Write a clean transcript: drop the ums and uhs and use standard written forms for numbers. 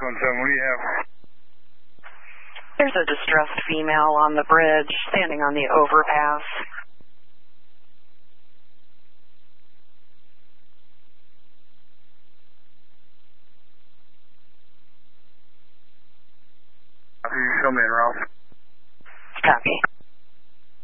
617, what do you have? There's a distressed female on the bridge, standing on the overpass. You show me in, Ralph. Copy.